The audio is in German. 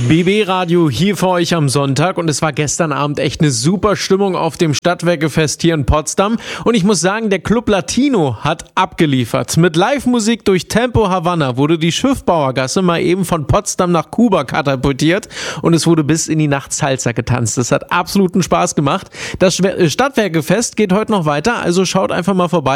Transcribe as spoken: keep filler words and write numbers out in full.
B B-Radio hier für euch am Sonntag und es war gestern Abend echt eine super Stimmung auf dem Stadtwerkefest hier in Potsdam und ich muss sagen, der Club Latino hat abgeliefert. Mit Live-Musik durch Tempo Havana wurde die Schiffbauergasse mal eben von Potsdam nach Kuba katapultiert und es wurde bis in die Nacht Salsa getanzt. Das hat absoluten Spaß gemacht. Das Stadtwerkefest geht heute noch weiter, also schaut einfach mal vorbei.